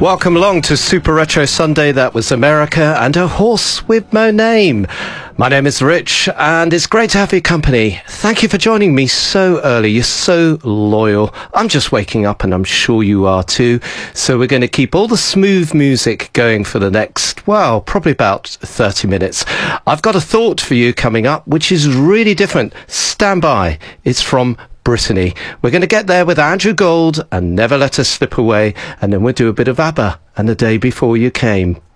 Welcome along to Super Retro Sunday. That was America and a horse with no name. My name is Rich and it's great to have your company. Thank you for joining me so early. You're so loyal. I'm just waking up and I'm sure you are too. So we're going to keep all the smooth music going for the next, well, probably about 30 minutes. I've got a thought for you coming up, which is really different. Stand by. It's from Brittany. We're going to get there with Andrew Gold and Never Let Us Slip Away, and then we'll do a bit of ABBA and The Day Before You Came.